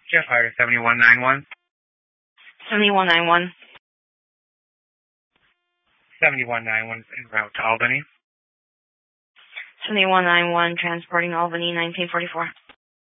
Jetfire 7191. 7191. 7191 is en route to Albany. 7191, transporting Albany, 1944.